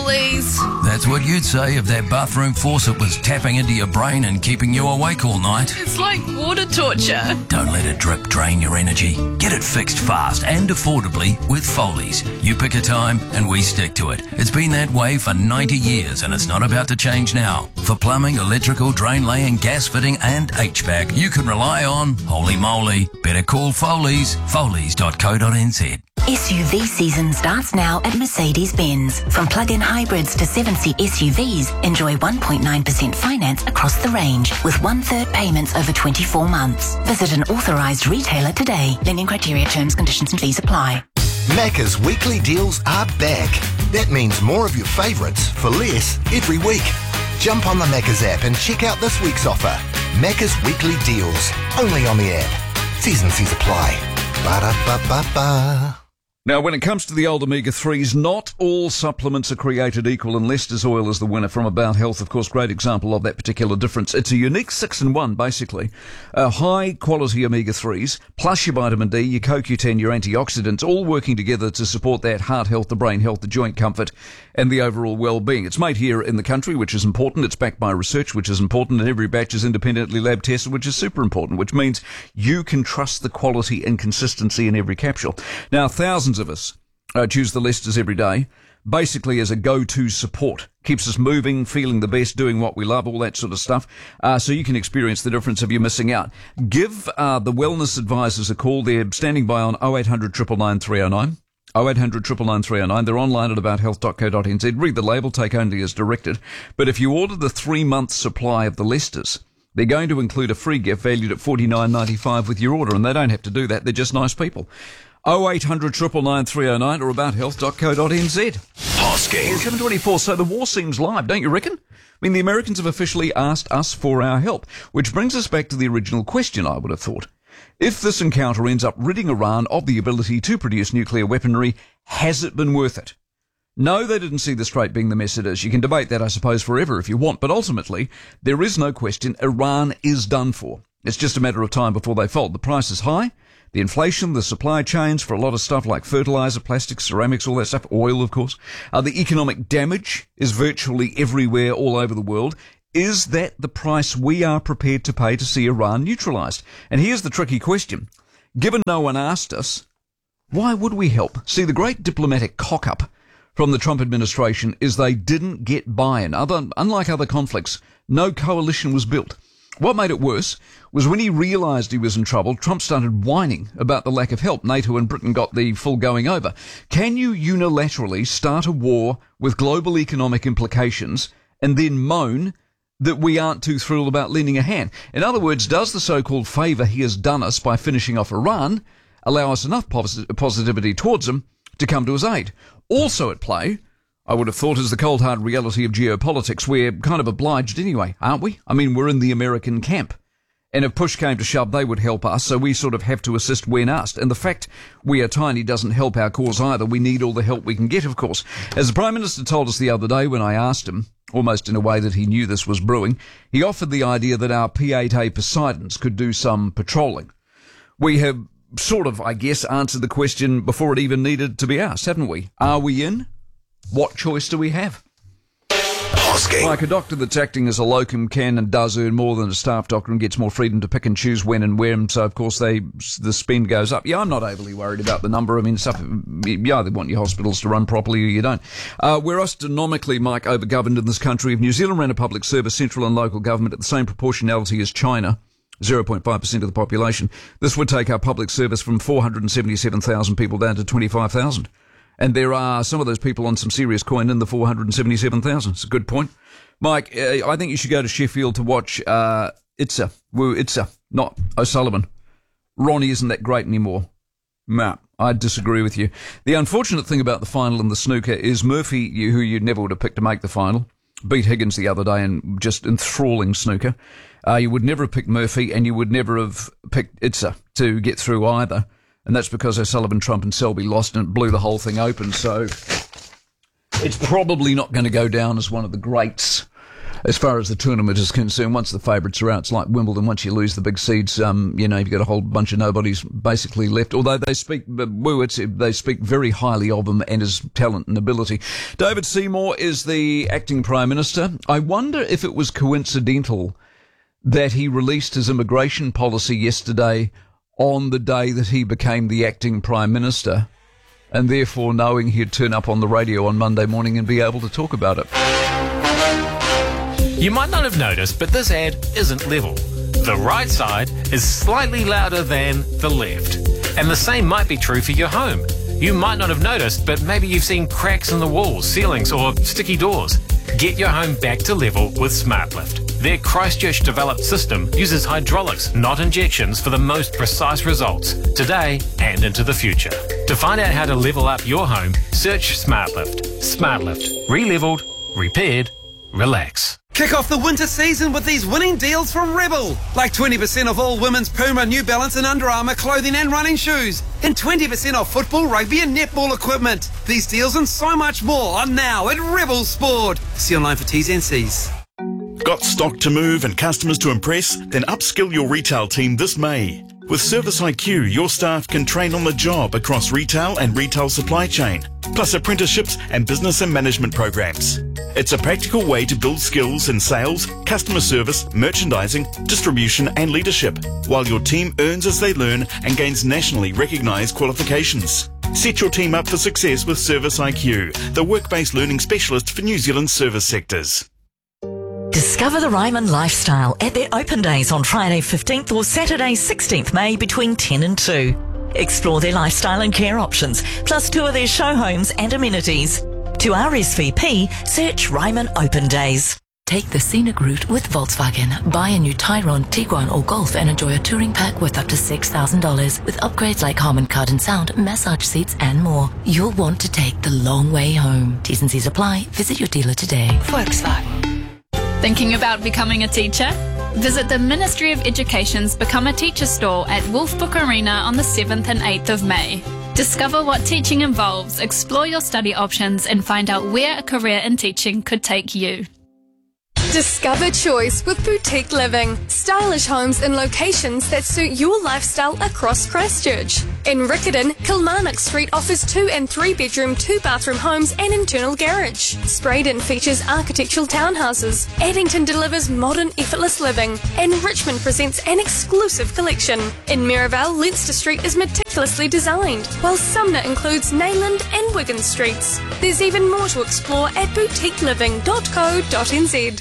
please. That's what you'd say if that bathroom faucet was tapping into your brain and keeping you awake all night. It's like water torture. Don't let a drip drain your energy. Get it fixed fast and affordably with Foley's. You pick a time and we stick to it. It's been that way for 90 years and it's not about to change now. For plumbing, electrical, drain laying, gas fitting and HVAC, you can rely on Holy Moly. Better call Foley's. Foleys.co.nz. SUV season starts now at Mercedes-Benz. From plug-in hybrids to 7-seat SUVs, enjoy 1.9% finance across the range with 1/3 payments over 24 months. Visit an authorised retailer today. Lending criteria, terms, conditions and fees apply. Macca's weekly deals are back. That means more of your favourites for less every week. Jump on the Macca's app and check out this week's offer. Macca's weekly deals, only on the app. T's and C's apply. Ba-da-ba-ba-ba. Now, when it comes to the old omega-3s, not all supplements are created equal, and Lester's Oil is the winner from About Health. Of course, great example of that particular difference. It's a unique 6-in-1, basically. High-quality omega-3s, plus your vitamin D, your CoQ10, your antioxidants, all working together to support that heart health, the brain health, the joint comfort, and the overall well-being. It's made here in the country, which is important. It's backed by research, which is important, and every batch is independently lab tested, which is super important, which means you can trust the quality and consistency in every capsule. Now, thousands of us choose the Lesters every day, basically as a go-to support. Keeps us moving, feeling the best, doing what we love, all that sort of stuff. So you can experience the difference if you're missing out. Give the wellness advisors a call. They're standing by on 0800 999 309. 0800 999 309. They're online at abouthealth.co.nz. Read the label, take only as directed. But if you order the 3-month supply of the Lesters, they're going to include a free gift valued at $49.95 with your order, and they don't have to do that. They're just nice people. 0800 999 309 or abouthealth.co.nz. Hosking. 724. So the war seems live, don't you reckon? I mean, the Americans have officially asked us for our help, which brings us back to the original question, I would have thought. If this encounter ends up ridding Iran of the ability to produce nuclear weaponry, has it been worth it? No, they didn't see the Strait being the mess it is. You can debate that, I suppose, forever if you want, but ultimately, there is no question Iran is done for. It's just a matter of time before they fold. The price is high. The inflation, the supply chains for a lot of stuff like fertilizer, plastics, ceramics, all that stuff, oil, of course. The economic damage is virtually everywhere all over the world. Is that the price we are prepared to pay to see Iran neutralized? And here's the tricky question. Given no one asked us, why would we help? See, the great diplomatic cock-up from the Trump administration is they didn't get buy-in. Unlike other conflicts, no coalition was built. What made it worse was when he realised he was in trouble, Trump started whining about the lack of help. NATO and Britain got the full going over. Can you unilaterally start a war with global economic implications and then moan that we aren't too thrilled about lending a hand? In other words, does the so-called favour he has done us by finishing off Iran allow us enough positivity towards him to come to his aid? Also at play, I would have thought, is the cold hard reality of geopolitics. We're kind of obliged anyway, aren't we? I mean, we're in the American camp. And if push came to shove, they would help us, so we sort of have to assist when asked. And the fact we are tiny doesn't help our cause either. We need all the help we can get, of course. As the Prime Minister told us the other day when I asked him, almost in a way that he knew this was brewing, he offered the idea that our P-8A Poseidons could do some patrolling. We have sort of, I guess, answered the question before it even needed to be asked, haven't we? Are we in? What choice do we have? Like a doctor that's acting as a locum can and does earn more than a staff doctor and gets more freedom to pick and choose when and where, and so of course the spend goes up. Yeah, I'm not overly worried about the number. I mean, stuff, you either want your hospitals to run properly or you don't. We're astronomically, Mike, overgoverned in this country. If New Zealand ran a public service, central and local government at the same proportionality as China, 0.5% of the population, this would take our public service from 477,000 people down to 25,000. And there are some of those people on some serious coin in the 477,000. It's a good point. Mike, I think you should go to Sheffield to watch Itza, not O'Sullivan. Ronnie isn't that great anymore. Nah, I disagree with you. The unfortunate thing about the final in the snooker is Murphy, who you never would have picked to make the final, beat Higgins the other day in just enthralling snooker. You would never have picked Murphy, and you would never have picked Itza to get through either. And that's because O'Sullivan, Trump and Selby lost and it blew the whole thing open. So it's probably not going to go down as one of the greats As far as the tournament is concerned, once the favourites are out, it's like Wimbledon. Once you lose the big seeds, you've got a whole bunch of nobodies basically left. Although they speak very highly of him and his talent and ability. David Seymour is the acting Prime Minister. I wonder if it was coincidental that he released his immigration policy yesterday on the day that he became the acting Prime Minister, and therefore knowing he'd turn up on the radio on Monday morning and be able to talk about it. You might not have noticed, but this ad isn't level. The right side is slightly louder than the left. And the same might be true for your home. You might not have noticed, but maybe you've seen cracks in the walls, ceilings, or sticky doors. Get your home back to level with SmartLift. Their Christchurch-developed system uses hydraulics, not injections, for the most precise results, today and into the future. To find out how to level up your home, search SmartLift. SmartLift. Re-leveled, repaired, relax. Kick off the winter season with these winning deals from Rebel. Like 20% off all women's Puma, New Balance and Under Armour clothing and running shoes. And 20% off football, rugby and netball equipment. These deals and so much more are now at Rebel Sport. See online for T's and C's. Got stock to move and customers to impress? Then upskill your retail team this May. With Service IQ, your staff can train on the job across retail and retail supply chain, plus apprenticeships and business and management programs. It's a practical way to build skills in sales, customer service, merchandising, distribution and leadership, while your team earns as they learn and gains nationally recognised qualifications. Set your team up for success with Service IQ, the work-based learning specialist for New Zealand's service sectors. Discover the Ryman lifestyle at their open days on Friday 15th or Saturday 16th May between 10 and 2. Explore their lifestyle and care options, plus tour their show homes and amenities. To RSVP, search Ryman Open Days. Take the scenic route with Volkswagen. Buy a new Tyrone, Tiguan or Golf and enjoy a touring pack worth up to $6,000 with upgrades like Harman Kardon sound, massage seats and more. You'll want to take the long way home. T's and C's apply. Visit your dealer today. Volkswagen. Thinking about becoming a teacher? Visit the Ministry of Education's Become a Teacher store at Wolfbook Arena on the 7th and 8th of May. Discover what teaching involves, explore your study options and find out where a career in teaching could take you. Discover choice with Boutique Living. Stylish homes in locations that suit your lifestyle across Christchurch. In Riccarton, Kilmarnock Street offers 2 and 3 bedroom, 2 bathroom homes and internal garage. Spraydon features architectural townhouses. Addington delivers modern, effortless living. And Richmond presents an exclusive collection. In Mirabelle, Leinster Street is meticulously designed, while Sumner includes Nayland and Wigan Streets. There's even more to explore at boutiqueliving.co.nz.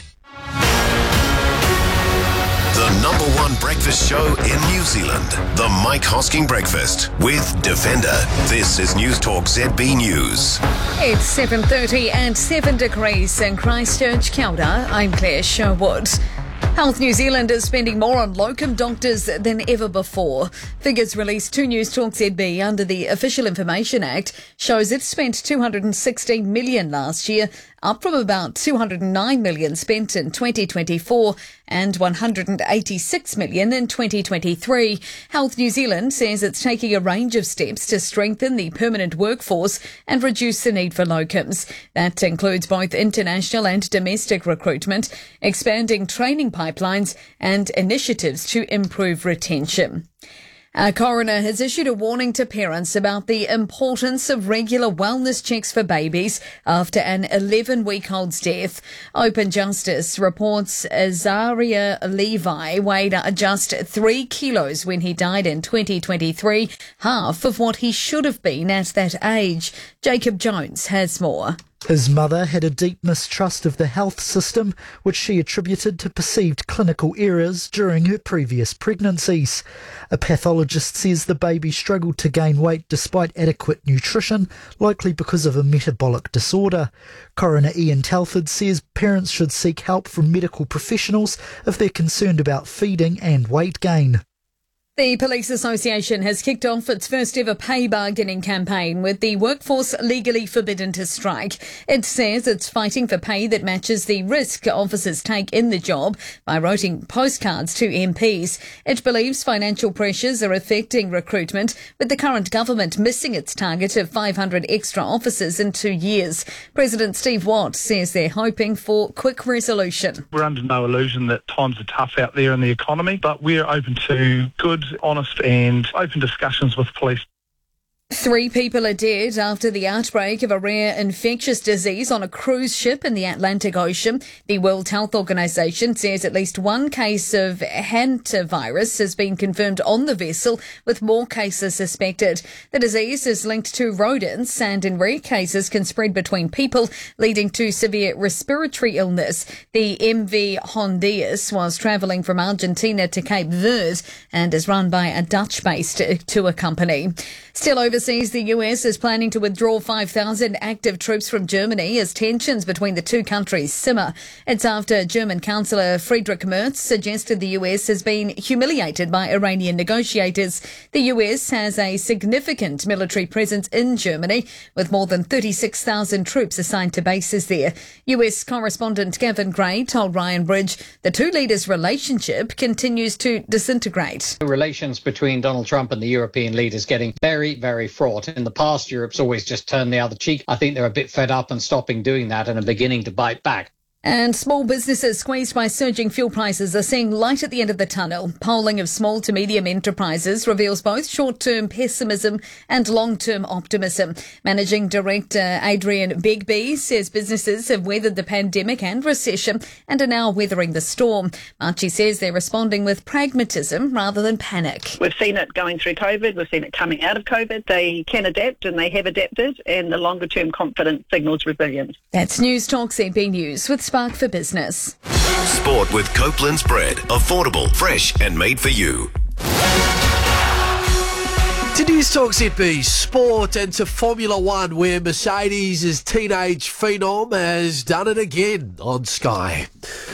The #1 breakfast show in New Zealand. The Mike Hosking Breakfast with Defender. This is News Talk ZB News. It's 7:30 and 7 degrees in Christchurch. Kia ora, I'm Claire Sherwood. Health New Zealand is spending more on locum doctors than ever before. Figures released to News Talk ZB under the Official Information Act shows it spent $216 million last year, up from about $209 million spent in 2024 and $186 million in 2023. Health New Zealand says it's taking a range of steps to strengthen the permanent workforce and reduce the need for locums. That includes both international and domestic recruitment, expanding training pipelines and initiatives to improve retention. A coroner has issued a warning to parents about the importance of regular wellness checks for babies after an 11-week-old's death. Open Justice reports Azaria Levi weighed just 3 kilos when he died in 2023, half of what he should have been at that age. Jacob Jones has more. His mother had a deep mistrust of the health system, which she attributed to perceived clinical errors during her previous pregnancies. A pathologist says the baby struggled to gain weight despite adequate nutrition, likely because of a metabolic disorder. Coroner Ian Telford says parents should seek help from medical professionals if they're concerned about feeding and weight gain. The Police Association has kicked off its first ever pay bargaining campaign with the workforce legally forbidden to strike. It says it's fighting for pay that matches the risk officers take in the job by writing postcards to MPs. It believes financial pressures are affecting recruitment, with the current government missing its target of 500 extra officers in 2 years. President Steve Watt says they're hoping for quick resolution. We're under no illusion that times are tough out there in the economy, but we're open to good, honest and open discussions with police. 3 people are dead after the outbreak of a rare infectious disease on a cruise ship in the Atlantic Ocean. The World Health Organization says at least 1 case of hantavirus has been confirmed on the vessel, with more cases suspected. The disease is linked to rodents and in rare cases can spread between people, leading to severe respiratory illness. The MV Hondius was travelling from Argentina to Cape Verde and is run by a Dutch-based tour company. Still overseas, the US is planning to withdraw 5,000 active troops from Germany as tensions between the two countries simmer. It's after German Chancellor Friedrich Merz suggested the US has been humiliated by Iranian negotiators. The US has a significant military presence in Germany, with more than 36,000 troops assigned to bases there. US correspondent Gavin Gray told Ryan Bridge the two leaders' relationship continues to disintegrate. The relations between Donald Trump and the European leaders getting very fraught. In the past, Europe's always just turned the other cheek. I think they're a bit fed up and stopping doing that and are beginning to bite back. And small businesses squeezed by surging fuel prices are seeing light at the end of the tunnel. Polling of small to medium enterprises reveals both short-term pessimism and long-term optimism. Managing Director Adrian Begbie says businesses have weathered the pandemic and recession and are now weathering the storm. Archie says they're responding with pragmatism rather than panic. We've seen it going through COVID. We've seen it coming out of COVID. They can adapt and they have adapted, and the longer-term confidence signals resilience. That's News Talk ZB News with Spark for Business. Sport with Copeland's bread. Affordable, fresh and made for you. To News Talk ZB Sport and to Formula One, where Mercedes' teenage phenom has done it again on Sky.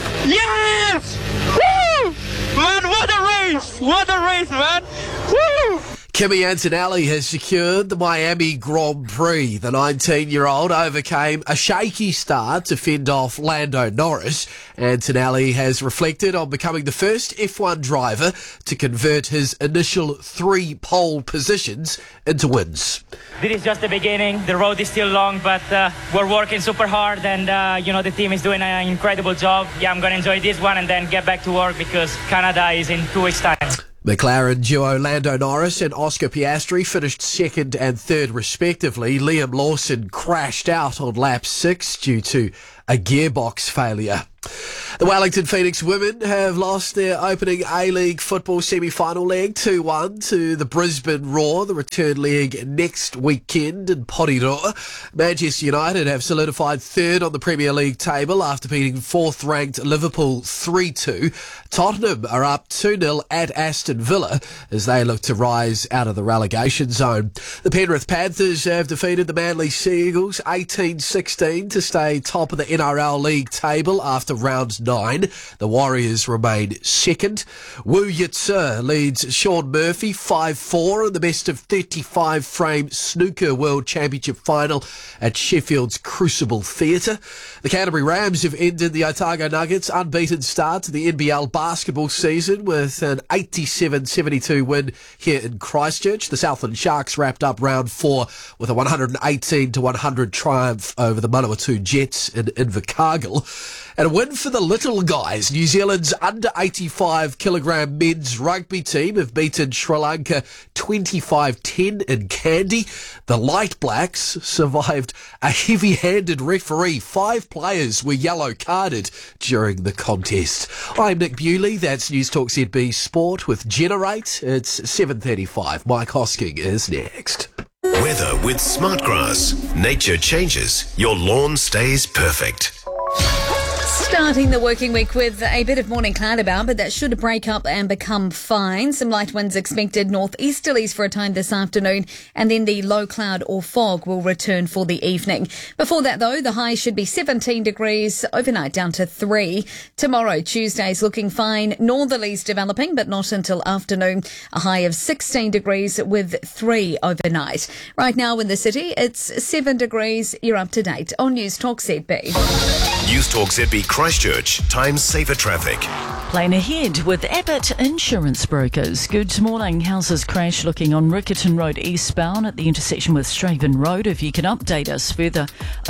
Yes! Woo! Man, what a race! What a race, man! Woo! Kimi Antonelli has secured the Miami Grand Prix. The 19-year-old overcame a shaky start to fend off Lando Norris. Antonelli has reflected on becoming the first F1 driver to convert his initial 3 pole positions into wins. This is just the beginning. The road is still long, but we're working super hard, and the team is doing an incredible job. Yeah, I'm going to enjoy this one and then get back to work because Canada is in 2 weeks' time. McLaren duo Lando Norris and Oscar Piastri finished 2nd and 3rd respectively. Liam Lawson crashed out on lap 6 due to a gearbox failure. The Wellington Phoenix women have lost their opening A-League football semi-final leg 2-1 to the Brisbane Roar, the return leg next weekend in Porirua. Manchester United have solidified 3rd on the Premier League table after beating 4th-ranked Liverpool 3-2. Tottenham are up 2-0 at Aston Villa as they look to rise out of the relegation zone. The Penrith Panthers have defeated the Manly Seagulls 18-16 to stay top of the NRL League table after round 9. The Warriors remain 2nd. Wu Yitzer leads Sean Murphy 5-4 in the best of 35 frame snooker World Championship final at Sheffield's Crucible Theatre. The Canterbury Rams have ended the Otago Nuggets' unbeaten start to the NBL basketball season with an 87-72 win here in Christchurch. The Southland Sharks wrapped up round 4 with a 118-100 triumph over the Manawatu Jets in Invercargill. And a win for the little guys. New Zealand's under 85 kilogram men's rugby team have beaten Sri Lanka 25-10 in Kandy. The Light Blacks survived a heavy-handed referee. 5 players were yellow carded during the contest. I'm Nick Bewley. That's News Talk ZB Sport with Generate. It's 7:35. Mike Hosking is next. Weather with Smartgrass. Nature changes. Your lawn stays perfect. Starting the working week with a bit of morning cloud about, but that should break up and become fine. Some light winds expected northeasterlies for a time this afternoon, and then the low cloud or fog will return for the evening. Before that, though, the high should be 17 degrees, overnight down to 3. Tomorrow, Tuesday's looking fine. Northerlies developing, but not until afternoon. A high of 16 degrees with 3 overnight. Right now in the city, it's 7 degrees. You're up to date on News Talk ZB. News Talk ZB Christchurch. Time saver traffic. Lane ahead with Abbott Insurance Brokers. Good morning. Houses crash looking on Riccarton Road eastbound at the intersection with Straven Road. If you can update us further,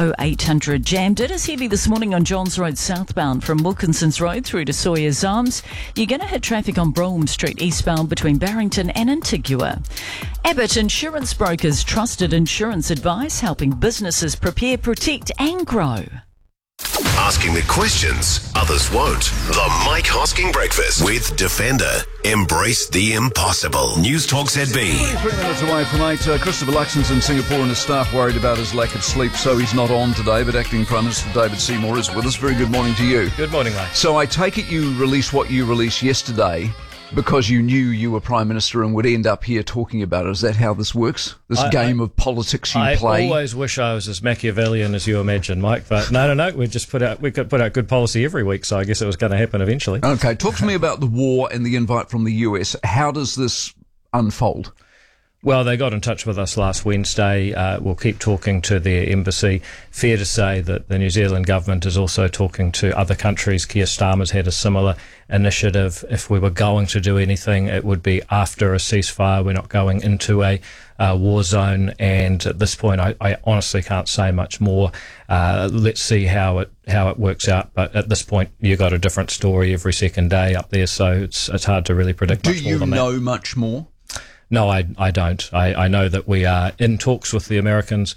0800 jammed. It is heavy this morning on Johns Road southbound from Wilkinson's Road through to Sawyer's Arms. You're going to hit traffic on Brougham Street eastbound between Barrington and Antigua. Abbott Insurance Brokers, trusted insurance advice, helping businesses prepare, protect and grow. Asking the questions others won't. The Mike Hosking Breakfast with Defender. Embrace the impossible. News Talk ZB. 23 minutes away from 8. Christopher Luxon's in Singapore and his staff worried about his lack of sleep, so he's not on today, but Acting Prime Minister David Seymour is with us. Very good morning to you. Good morning, mate. So I take it you released what you released yesterday because you knew you were Prime Minister and would end up here talking about it. Is that how this works? This game of politics you play? I always wish I was as Machiavellian as you imagine, Mike, but no. We could put out good policy every week, so I guess it was going to happen eventually. Okay, talk to me about the war and the invite from the US. How does this unfold? Well, they got in touch with us last Wednesday. We'll keep talking to their embassy. Fair to say that the New Zealand government is also talking to other countries. Keir Starmer's had a similar initiative. If we were going to do anything, it would be after a ceasefire. We're not going into a war zone. And at this point, I honestly can't say much more. Let's see how it works out. But at this point, you got a different story every second day up there, so it's hard to really predict much more than that. Do you know much more? No, I don't. I know that we are in talks with the Americans,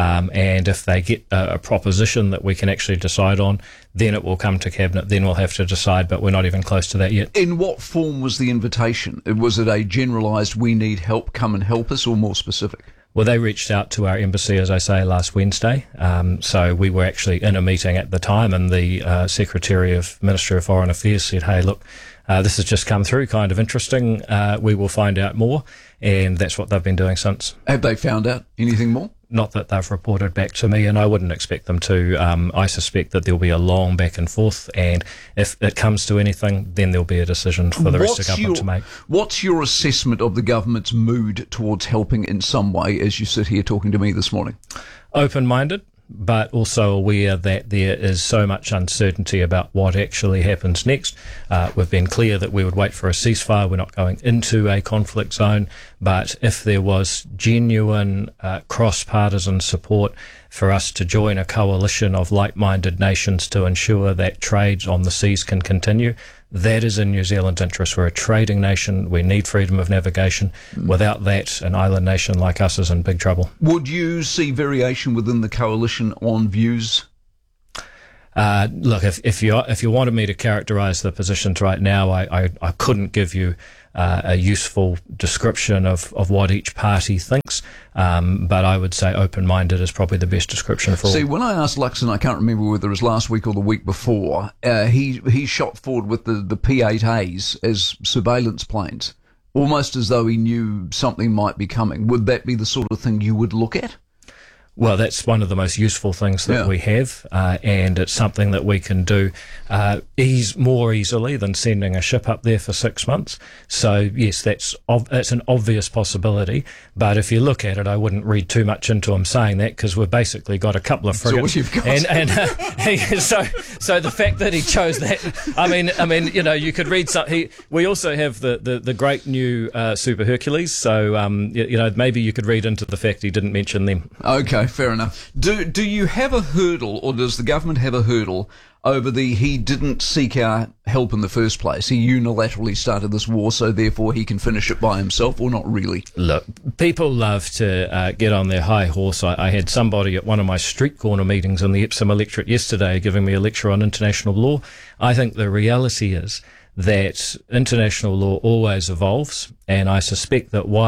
and if they get a proposition that we can actually decide on, then it will come to Cabinet, then we'll have to decide, but we're not even close to that yet. In what form was the invitation? Was it a generalised, we need help, come and help us, or more specific? Well, they reached out to our embassy, as I say, last Wednesday. So we were actually in a meeting at the time, and the Secretary of Ministry of Foreign Affairs said, hey, look, this has just come through, kind of interesting. We will find out more, and that's what they've been doing since. Have they found out anything more? Not that they've reported back to me, and I wouldn't expect them to. I suspect that there'll be a long back and forth, and if it comes to anything, then there'll be a decision for the rest of government to make. What's your assessment of the government's mood towards helping in some way as you sit here talking to me this morning? Open-minded, but also aware that there is so much uncertainty about what actually happens next. We've been clear that we would wait for a ceasefire. We're not going into a conflict zone, but if there was genuine cross-partisan support for us to join a coalition of like-minded nations to ensure that trade on the seas can continue, that is in New Zealand's interest. We're a trading nation. We need freedom of navigation. Without that, an island nation like us is in big trouble. Would you see variation within the coalition on views? Look, if you wanted me to characterise the positions right now, I couldn't give you a useful description of what each party thinks, but I would say open-minded is probably the best description for all. See, when I asked Luxon, I can't remember whether it was last week or the week before, he shot forward with the P-8As as surveillance planes, almost as though he knew something might be coming. Would that be the sort of thing you would look at? Well, that's one of the most useful things that we have, and it's something that we can do more easily than sending a ship up there for 6 months. So, yes, that's an obvious possibility, but if you look at it, I wouldn't read too much into him saying that, because we've basically got a couple of frigates. So what you've got. So the fact that he chose that, I mean, you know, you could read something. We also have the great new Super Hercules, so you know, maybe you could read into the fact he didn't mention them. Okay. Fair enough. Do you have a hurdle, or does the government have a hurdle over he didn't seek our help in the first place? He unilaterally started this war, so therefore he can finish it by himself, or not really? Look, people love to get on their high horse. I had somebody at one of my street corner meetings in the Epsom electorate yesterday giving me a lecture on international law. I think the reality is that international law always evolves, and I suspect that while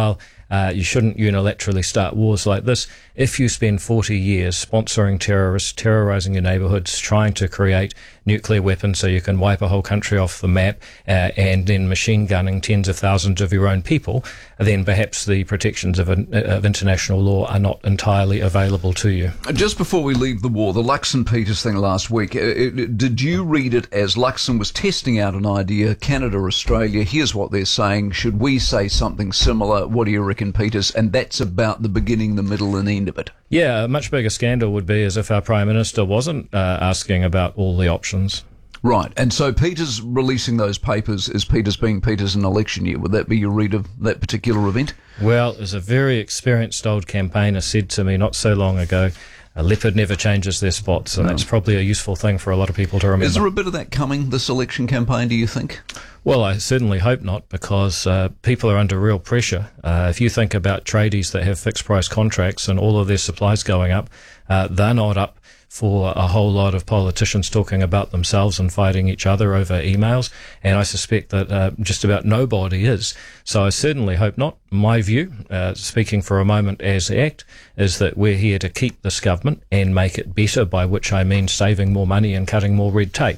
You shouldn't unilaterally start wars like this. If you spend 40 years sponsoring terrorists, terrorizing your neighborhoods, trying to create nuclear weapons so you can wipe a whole country off the map, and then machine gunning tens of thousands of your own people, then perhaps the protections of international law are not entirely available to you. Just before we leave the war, the Luxon Peters thing last week, did you read it as Luxon was testing out an idea, Canada, Australia, here's what they're saying, should we say something similar, what do you reckon, Peters? And that's about the beginning, the middle and end of it. Yeah, a much bigger scandal would be as if our Prime Minister wasn't asking about all the options. Right, and so Peters releasing those papers is Peters being Peters in election year. Would that be your read of that particular event? Well, as a very experienced old campaigner said to me not so long ago, a leopard never changes their spots, and that's probably a useful thing for a lot of people to remember. Is there a bit of that coming, this election campaign, do you think? Well, I certainly hope not, because people are under real pressure. If you think about tradies that have fixed price contracts and all of their supplies going up, they're not up for a whole lot of politicians talking about themselves and fighting each other over emails, and I suspect that just about nobody is. So I certainly hope not. My view, speaking for a moment as ACT, is that we're here to keep this government and make it better, by which I mean saving more money and cutting more red tape.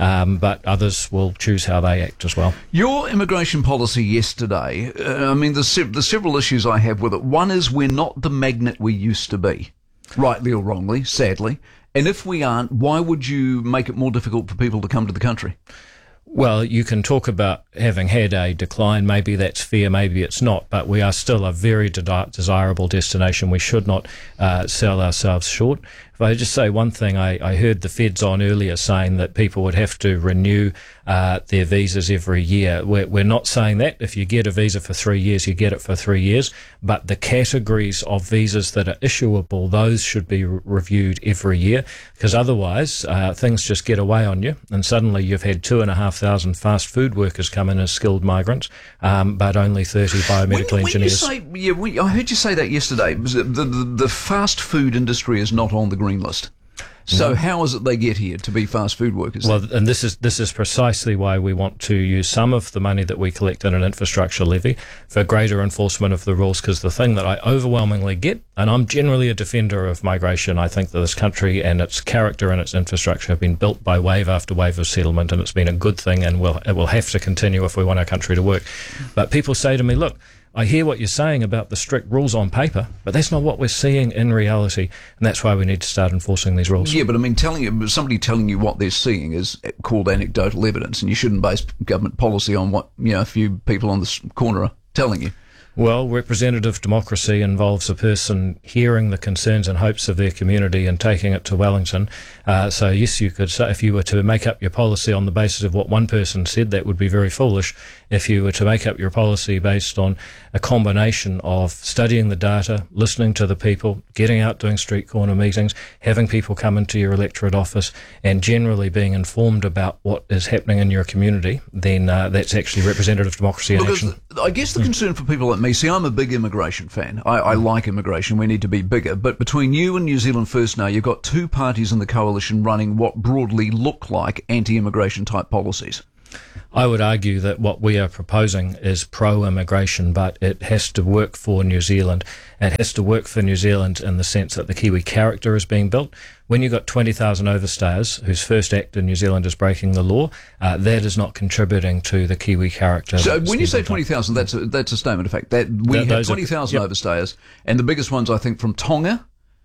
But others will choose how they act as well. Your immigration policy yesterday, there's several issues I have with it. One is we're not the magnet we used to be, rightly or wrongly, sadly. And if we aren't, why would you make it more difficult for people to come to the country? Well, you can talk about having had a decline. Maybe that's fair, maybe it's not. But we are still a very desirable destination. We should not sell ourselves short. If I just say one thing, I heard the feds on earlier saying that people would have to renew their visas every year. We're not saying that. If you get a visa for 3 years, you get it for 3 years. But the categories of visas that are issuable, those should be reviewed every year, because otherwise things just get away on you, and suddenly you've had 2,500 fast food workers come in as skilled migrants, but only 30 biomedical engineers. I heard you say that yesterday. The fast food industry is not on the green list. So how is it they get here to be fast food workers? Well, and this is precisely why we want to use some of the money that we collect in an infrastructure levy for greater enforcement of the rules, because the thing that I overwhelmingly get, and I'm generally a defender of migration, I think that this country and its character and its infrastructure have been built by wave after wave of settlement, and it's been a good thing, and it will have to continue if we want our country to work. But people say to me, look, I hear what you're saying about the strict rules on paper, but that's not what we're seeing in reality, and that's why we need to start enforcing these rules. Yeah, but I mean, somebody telling you what they're seeing is called anecdotal evidence, and you shouldn't base government policy on what a few people on the corner are telling you. Well, representative democracy involves a person hearing the concerns and hopes of their community and taking it to Wellington. So yes, you could say, if you were to make up your policy on the basis of what one person said, that would be very foolish. If you were to make up your policy based on a combination of studying the data, listening to the people, getting out doing street corner meetings, having people come into your electorate office, and generally being informed about what is happening in your community, then that's actually representative democracy in action. I guess the concern for people like me, see, I'm a big immigration fan. I like immigration. We need to be bigger. But between you and New Zealand First now, you've got two parties in the coalition running what broadly look like anti-immigration type policies. I would argue that what we are proposing is pro-immigration, but it has to work for New Zealand. It has to work for New Zealand in the sense that the Kiwi character is being built. When you've got 20,000 overstayers whose first act in New Zealand is breaking the law, that is not contributing to the Kiwi character. So when you say 20,000, that's a statement of fact. That we have 20,000 overstayers, and the biggest ones, I think, from Tonga,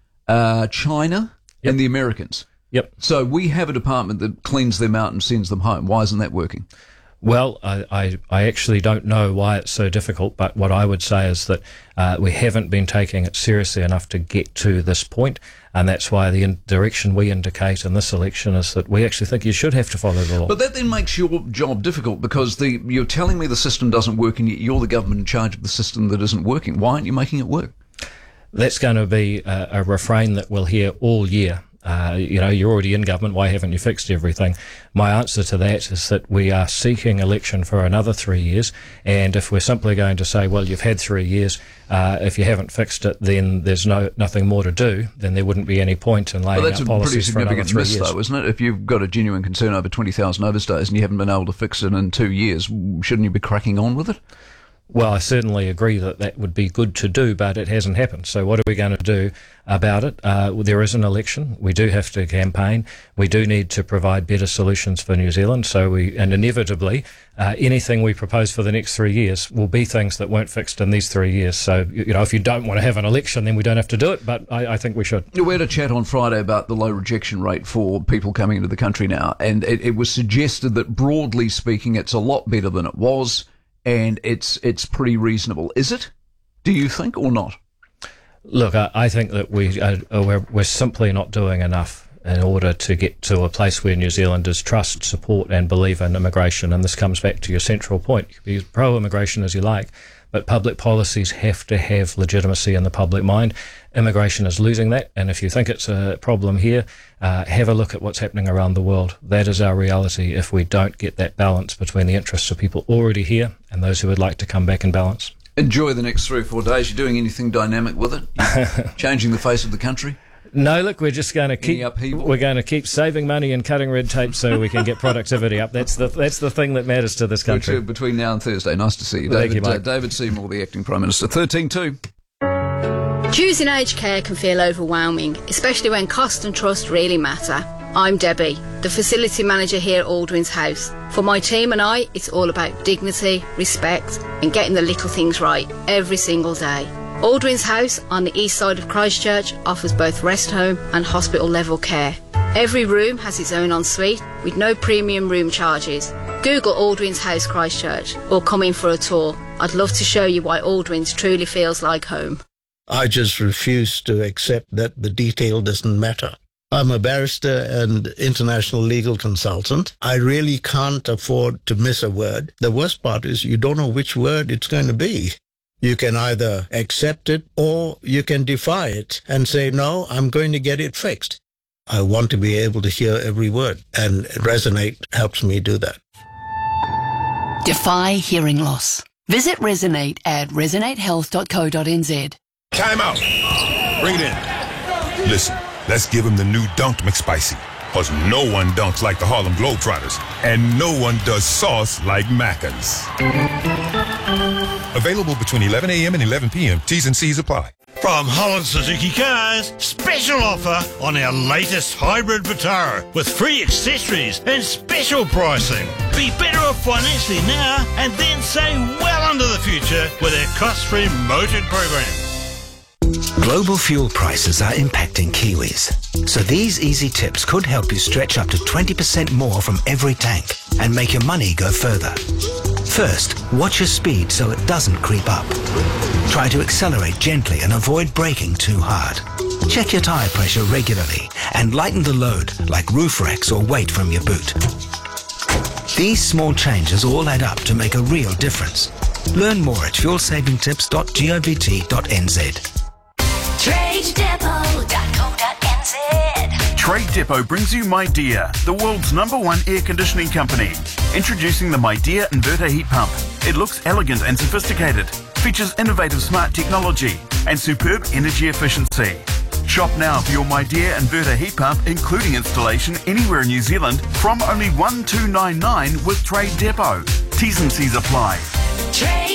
China, and the Americans. Yep. So we have a department that cleans them out and sends them home. Why isn't that working? Well, I actually don't know why it's so difficult, but what I would say is that we haven't been taking it seriously enough to get to this point, and that's why the direction we indicate in this election is that we actually think you should have to follow the law. But that then makes your job difficult, because you're telling me the system doesn't work, and yet you're the government in charge of the system that isn't working. Why aren't you making it work? That's going to be a refrain that we'll hear all year. You're already in government, why haven't you fixed everything? My answer to that is that we are seeking election for another 3 years, and if we're simply going to say, well, you've had 3 years, if you haven't fixed it, then there's nothing more to do, then there wouldn't be any point in laying out policies for another 3 years. That's a pretty significant miss, though, isn't it? If you've got a genuine concern over 20,000 overstays and you haven't been able to fix it in 2 years, shouldn't you be cracking on with it? Well, I certainly agree that that would be good to do, but it hasn't happened. So what are we going to do about it? There is an election. We do have to campaign. We do need to provide better solutions for New Zealand. And inevitably, anything we propose for the next 3 years will be things that weren't fixed in these 3 years. So, if you don't want to have an election, then we don't have to do it, but I think we should. We had a chat on Friday about the low rejection rate for people coming into the country now, and it was suggested that broadly speaking, it's a lot better than it was. And it's pretty reasonable. Is it? Do you think, or not? Look, I think that we're simply not doing enough in order to get to a place where New Zealanders trust, support and believe in immigration. And this comes back to your central point. You can be pro-immigration as you like, but public policies have to have legitimacy in the public mind. Immigration is losing that, and if you think it's a problem here, have a look at what's happening around the world. That is our reality if we don't get that balance between the interests of people already here and those who would like to come back in balance. Enjoy the next 3 or 4 days. You're doing anything dynamic with it? Changing the face of the country? No, look, we're just going to keep saving money and cutting red tape so we can get productivity up. That's the thing that matters to this country. Between now and Thursday. Nice to see you, Thank you, mate. David Seymour, the Acting Prime Minister. 13-2. Choosing aged care can feel overwhelming, especially when cost and trust really matter. I'm Debbie, the facility manager here at Aldwyn's House. For my team and I, it's all about dignity, respect and getting the little things right every single day. Aldwyn's House on the east side of Christchurch offers both rest home and hospital level care. Every room has its own ensuite with no premium room charges. Google Aldwyn's House Christchurch or come in for a tour. I'd love to show you why Aldwyn's truly feels like home. I just refuse to accept that the detail doesn't matter. I'm a barrister and international legal consultant. I really can't afford to miss a word. The worst part is you don't know which word it's going to be. You can either accept it or you can defy it and say, no, I'm going to get it fixed. I want to be able to hear every word, and Resonate helps me do that. Defy hearing loss. Visit Resonate at resonatehealth.co.nz. Time out. Bring it in. Listen, let's give him the new Dunked McSpicy. Because no one dunks like the Harlem Globetrotters. And no one does sauce like Macca's. Available between 11 a.m. and 11 p.m. T's and C's apply. From Holland Suzuki Cars, special offer on our latest hybrid Vitara with free accessories and special pricing. Be better off financially now and then say well into the future with our cost-free motored program. Global fuel prices are impacting Kiwis, so these easy tips could help you stretch up to 20% more from every tank and make your money go further. First, watch your speed so it doesn't creep up. Try to accelerate gently and avoid braking too hard. Check your tyre pressure regularly and lighten the load like roof racks or weight from your boot. These small changes all add up to make a real difference. Learn more at fuelsavingtips.govt.nz. TradeDepot.co.nz. Trade Depot brings you MyDear, the world's #1 air conditioning company. Introducing the MyDear inverter heat pump. It looks elegant and sophisticated, features innovative smart technology and superb energy efficiency. Shop now for your MyDear inverter heat pump, including installation anywhere in New Zealand, from only $1,299 with Trade Depot. T's and C's apply. Trade